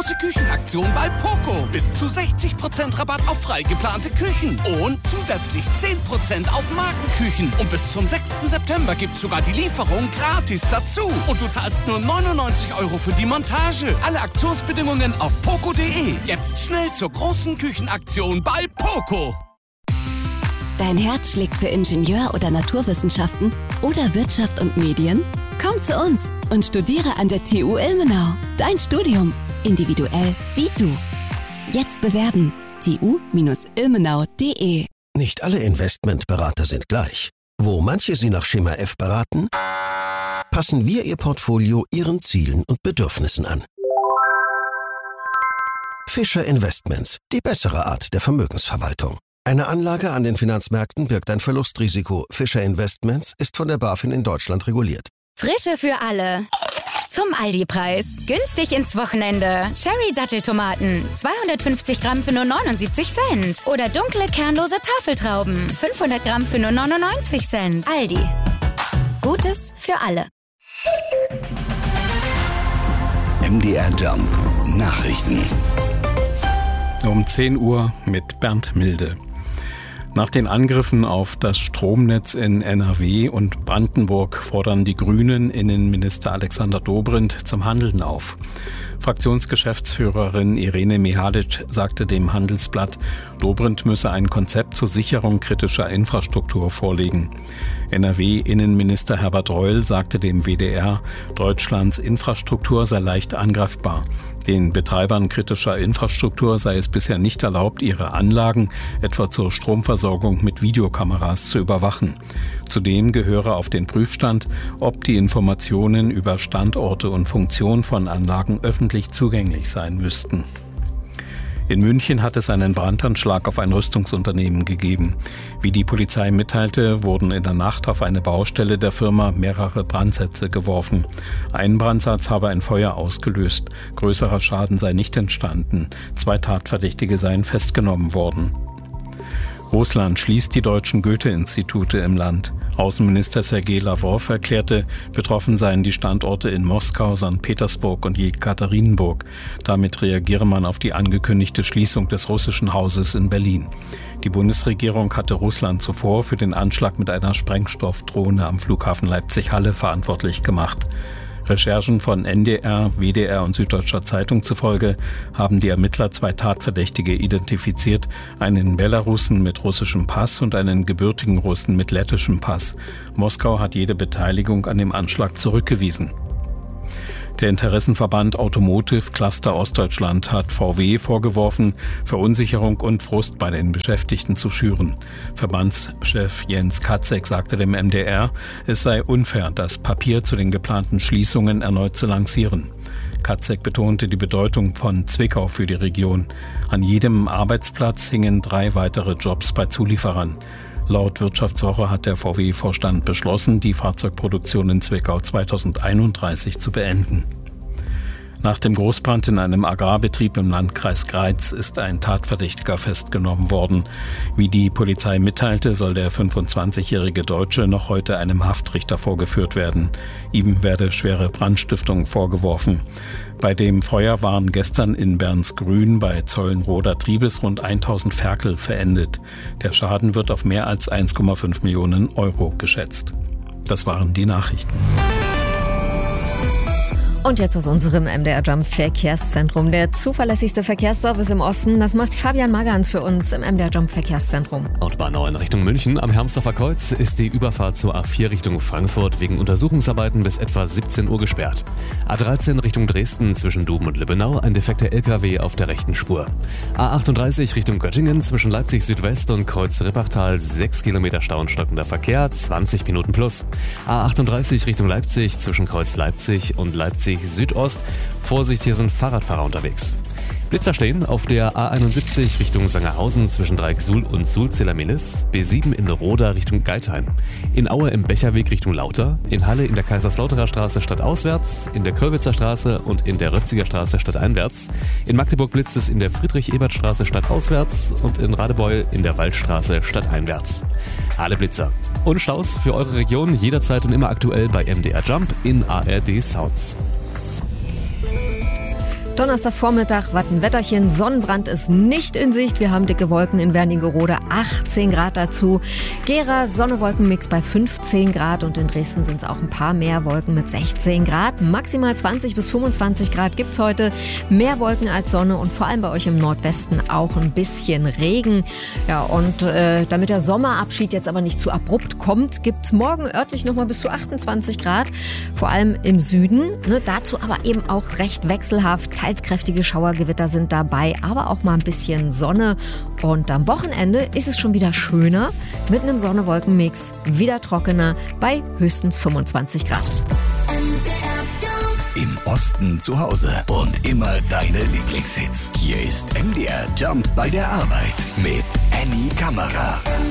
große Küchenaktion bei Poco. Bis zu 60% Rabatt auf frei geplante Küchen. Und zusätzlich 10% auf Markenküchen. Und bis zum 6. September gibt's sogar die Lieferung gratis dazu. Und du zahlst nur 99 € für die Montage. Alle Aktionsbedingungen auf poco.de. Jetzt schnell zur großen Küchenaktion bei Poco. Dein Herz schlägt für Ingenieur- oder Naturwissenschaften oder Wirtschaft und Medien? Komm zu uns und studiere an der TU Ilmenau. Dein Studium, individuell wie du. Jetzt bewerben. tu-ilmenau.de. Nicht alle Investmentberater sind gleich. Wo manche Sie nach Schema F beraten, passen wir Ihr Portfolio Ihren Zielen und Bedürfnissen an. Fischer Investments, die bessere Art der Vermögensverwaltung. Eine Anlage an den Finanzmärkten birgt ein Verlustrisiko. Fischer Investments ist von der BaFin in Deutschland reguliert. Frische für alle. Zum Aldi-Preis. Günstig ins Wochenende. Cherry-Datteltomaten. 250 Gramm für nur 79 Cent. Oder dunkle, kernlose Tafeltrauben. 500 Gramm für nur 99 Cent. Aldi. Gutes für alle. MDR Jump. Nachrichten. Um 10 Uhr mit Bernd Milde. Nach den Angriffen auf das Stromnetz in NRW und Brandenburg fordern die Grünen Innenminister Alexander Dobrindt zum Handeln auf. Fraktionsgeschäftsführerin Irene Mihalic sagte dem Handelsblatt, Dobrindt müsse ein Konzept zur Sicherung kritischer Infrastruktur vorlegen. NRW-Innenminister Herbert Reul sagte dem WDR, Deutschlands Infrastruktur sei leicht angreifbar. Den Betreibern kritischer Infrastruktur sei es bisher nicht erlaubt, ihre Anlagen, etwa zur Stromversorgung, mit Videokameras zu überwachen. Zudem gehöre auf den Prüfstand, ob die Informationen über Standorte und Funktion von Anlagen öffentlich zugänglich sein müssten. In München hat es einen Brandanschlag auf ein Rüstungsunternehmen gegeben. Wie die Polizei mitteilte, wurden in der Nacht auf eine Baustelle der Firma mehrere Brandsätze geworfen. Ein Brandsatz habe ein Feuer ausgelöst. Größerer Schaden sei nicht entstanden. 2 Tatverdächtige seien festgenommen worden. Russland schließt die deutschen Goethe-Institute im Land. Außenminister Sergei Lavrov erklärte, betroffen seien die Standorte in Moskau, St. Petersburg und Jekaterinburg. Damit reagiere man auf die angekündigte Schließung des russischen Hauses in Berlin. Die Bundesregierung hatte Russland zuvor für den Anschlag mit einer Sprengstoffdrohne am Flughafen Leipzig-Halle verantwortlich gemacht. Recherchen von NDR, WDR und Süddeutscher Zeitung zufolge haben die Ermittler 2 Tatverdächtige identifiziert, einen Belarussen mit russischem Pass und einen gebürtigen Russen mit lettischem Pass. Moskau hat jede Beteiligung an dem Anschlag zurückgewiesen. Der Interessenverband Automotive Cluster Ostdeutschland hat VW vorgeworfen, Verunsicherung und Frust bei den Beschäftigten zu schüren. Verbandschef Jens Katzek sagte dem MDR, es sei unfair, das Papier zu den geplanten Schließungen erneut zu lancieren. Katzek betonte die Bedeutung von Zwickau für die Region. An jedem Arbeitsplatz hingen 3 weitere Jobs bei Zulieferern. Laut Wirtschaftswoche hat der VW-Vorstand beschlossen, die Fahrzeugproduktion in Zwickau 2031 zu beenden. Nach dem Großbrand in einem Agrarbetrieb im Landkreis Greiz ist ein Tatverdächtiger festgenommen worden. Wie die Polizei mitteilte, soll der 25-jährige Deutsche noch heute einem Haftrichter vorgeführt werden. Ihm werde schwere Brandstiftung vorgeworfen. Bei dem Feuer waren gestern in Bernsgrün bei Zollenroder Triebes rund 1000 Ferkel verendet. Der Schaden wird auf mehr als 1,5 Millionen Euro geschätzt. Das waren die Nachrichten. Und jetzt aus unserem MDR Jump Verkehrszentrum. Der zuverlässigste Verkehrsservice im Osten, das macht Fabian Magans für uns im MDR Jump Verkehrszentrum. Autobahn in Richtung München. Am Hermsdorfer Kreuz ist die Überfahrt zur A4 Richtung Frankfurt wegen Untersuchungsarbeiten bis etwa 17 Uhr gesperrt. A13 Richtung Dresden zwischen Duben und Lübbenau, ein defekter LKW auf der rechten Spur. A38 Richtung Göttingen zwischen Leipzig Südwest und Kreuz Rippachtal 6 Kilometer Stau und stockender Verkehr, 20 Minuten plus. A38 Richtung Leipzig zwischen Kreuz Leipzig und Leipzig Südost. Vorsicht, hier sind Fahrradfahrer unterwegs. Blitzer stehen auf der A71 Richtung Sangerhausen zwischen Dreieck-Suhl und Suhl-Ziller-Millis, B7 in Roda Richtung Geithain, in Aue im Becherweg Richtung Lauter, in Halle in der Kaiserslauterer Straße stadtauswärts, in der Kölwitzer Straße und in der Röpziger Straße stadteinwärts, in Magdeburg blitzt es in der Friedrich-Ebert-Straße stadtauswärts und in Radebeul in der Waldstraße stadteinwärts. Alle Blitzer und Staus für eure Region jederzeit und immer aktuell bei MDR Jump in ARD Sounds. Donnerstagvormittag, was ein Wetterchen. Sonnenbrand ist nicht in Sicht. Wir haben dicke Wolken in Wernigerode, 18 Grad dazu. Gera, Sonne-Wolken-Mix bei 15 Grad und in Dresden sind es auch ein paar mehr Wolken mit 16 Grad. Maximal 20 bis 25 Grad gibt's heute. Mehr Wolken als Sonne und vor allem bei euch im Nordwesten auch ein bisschen Regen. Ja, und damit der Sommerabschied jetzt aber nicht zu abrupt kommt, gibt's morgen örtlich nochmal bis zu 28 Grad. Vor allem im Süden. Dazu aber eben auch recht wechselhaft. Teils kräftige Schauergewitter sind dabei, aber auch mal ein bisschen Sonne. Und am Wochenende ist es schon wieder schöner, mit einem Sonne-Wolken-Mix, wieder trockener, bei höchstens 25 Grad. Im Osten zu Hause und immer deine Lieblingshits. Hier ist MDR Jump bei der Arbeit mit Annie Kammerer.